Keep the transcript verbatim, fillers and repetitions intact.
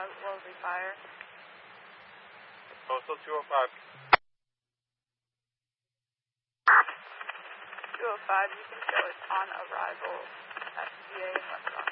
Wellesley Fire. Postal two oh five. two oh five, you can show it's on arrival at V A in West Palm.